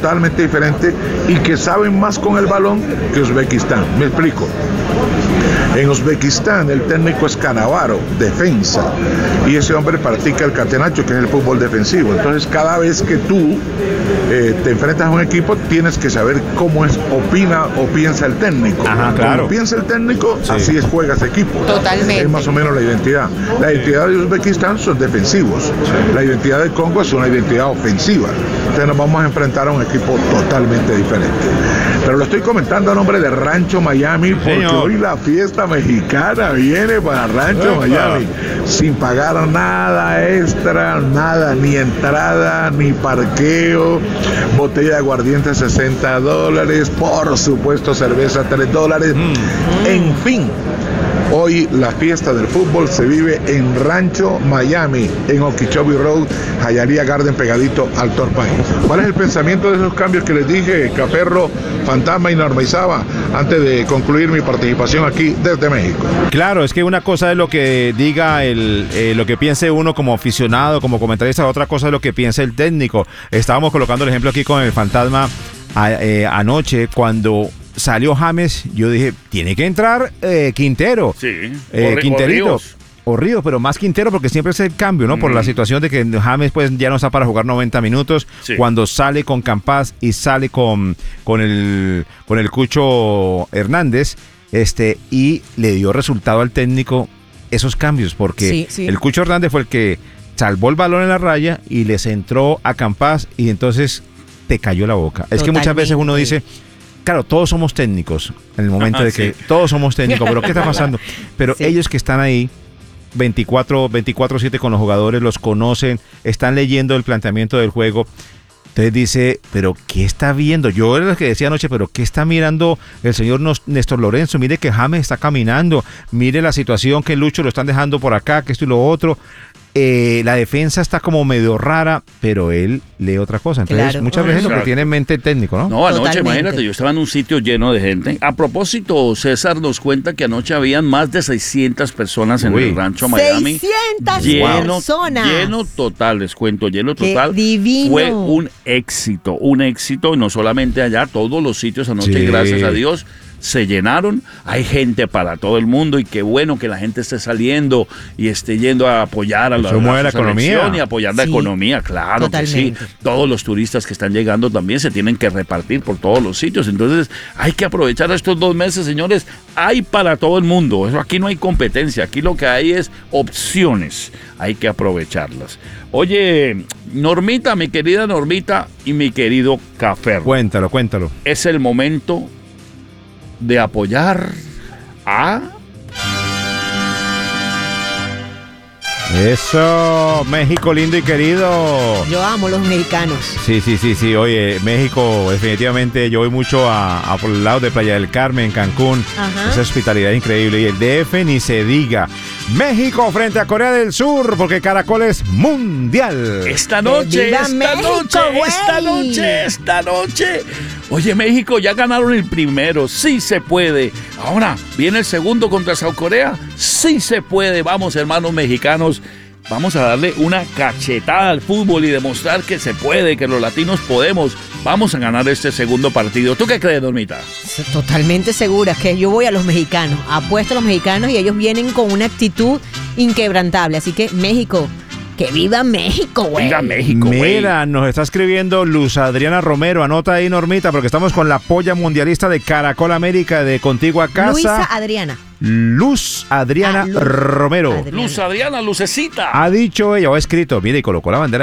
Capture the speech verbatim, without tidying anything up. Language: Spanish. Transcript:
totalmente diferente y que saben más con el balón que Uzbekistán. Me explico. En Uzbekistán el técnico es Canavaro, defensa, y ese hombre practica el catenacho, que es el fútbol defensivo. Entonces cada vez que tú eh, te enfrentas a un equipo, tienes que saber cómo es, opina o piensa el técnico. Ajá, claro. Como piensa el técnico, sí. Así es, juega ese equipo. Totalmente. Es más o menos la identidad. La identidad de Uzbekistán son defensivos. Sí. La identidad de Congo es una identidad ofensiva. Entonces nos vamos a enfrentar a un equipo totalmente diferente. Pero lo estoy comentando a nombre de Rancho Miami, porque Señor. Hoy la fiesta mexicana viene para Rancho Opa. Miami, sin pagar nada extra, nada, ni entrada, ni parqueo, botella de aguardiente sesenta dólares, por supuesto cerveza tres dólares, mm. en fin. Hoy la fiesta del fútbol se vive en Rancho Miami, en Okeechobee Road, Hialeah Garden, pegadito al Torpine. ¿Cuál es el pensamiento de esos cambios que les dije, Caperro, Fantasma y Norma Isaba, antes de concluir mi participación aquí desde México? Claro, es que una cosa es lo que diga, el, eh, lo que piense uno como aficionado, como comentarista, otra cosa es lo que piensa el técnico. Estábamos colocando el ejemplo aquí con el Fantasma a, eh, anoche, cuando salió James, yo dije, tiene que entrar eh, Quintero. Sí, eh, o, Quinterito. O Ríos. O Ríos, pero más Quintero, porque siempre es el cambio, ¿no? Mm. Por la situación de que James pues ya no está para jugar noventa minutos. Sí. Cuando sale con Campas y sale con, con, el, con el Cucho Hernández, este, y le dio resultado al técnico esos cambios, porque sí, sí. el Cucho Hernández fue el que salvó el balón en la raya y les entró a Campas y entonces te cayó la boca. Totalmente. Es que muchas veces uno dice... Claro, todos somos técnicos en el momento Ajá, de que sí. todos somos técnicos, pero ¿qué está pasando? Pero sí. ellos que están ahí veinticuatro siete con los jugadores, los conocen, están leyendo el planteamiento del juego. Entonces dice, pero ¿qué está viendo? Yo era el que decía anoche, pero ¿qué está mirando el señor Néstor Lorenzo? Mire que James está caminando, mire la situación que Lucho lo están dejando por acá, que esto y lo otro. Eh, la defensa está como medio rara, pero él lee otra cosa. Entonces, claro. muchas veces claro. lo que tiene en mente el técnico, ¿no? No, anoche, Totalmente. imagínate, yo estaba en un sitio lleno de gente. A propósito, César nos cuenta que anoche habían más de seiscientas personas en Uy. el Rancho Miami. seiscientas lleno, personas. Lleno total, les cuento, lleno total. Qué divino. Fue un éxito, un éxito, y no solamente allá, todos los sitios anoche, sí. gracias a Dios, se llenaron. Hay gente para todo el mundo y qué bueno que la gente esté saliendo y esté yendo a apoyar a la, la, la economía y apoyar la sí, economía, claro totalmente. que sí. Todos los turistas que están llegando también se tienen que repartir por todos los sitios. Entonces hay que aprovechar estos dos meses, señores. Hay para todo el mundo. Eso, aquí no hay competencia. Aquí lo que hay es opciones. Hay que aprovecharlas. Oye, Normita, mi querida Normita y mi querido Caferro. Cuéntalo, cuéntalo. Es el momento de apoyar a... Eso, México lindo y querido. Yo amo los mexicanos. Sí, sí, sí, sí. Oye, México, definitivamente, yo voy mucho a, a por el lado de Playa del Carmen, Cancún. Ajá. Esa hospitalidad increíble. Y el D F ni se diga. México frente a Corea del Sur, porque Caracol es mundial. Esta noche, esta México, noche, wey. esta noche, esta noche. Oye, México, ya ganaron el primero. Sí se puede. Ahora, viene el segundo contra South Corea. Sí se puede. Vamos, hermanos mexicanos. Vamos a darle una cachetada al fútbol y demostrar que se puede, que los latinos podemos. Vamos a ganar este segundo partido. ¿Tú qué crees, Normita? Totalmente segura que yo voy a los mexicanos. Apuesto a los mexicanos y ellos vienen con una actitud inquebrantable. Así que, México... ¡Que viva México, güey! ¡Viva México, güey! Mira, nos está escribiendo Luz Adriana Romero. Anota ahí, Normita, porque estamos con la polla mundialista de Caracol América de Contigo a Casa. Luisa Adriana. Luz Adriana ah, Luz Romero. Adriana. Luz Adriana, Lucecita. Ha dicho ella, o ha escrito, mire, y colocó la bandera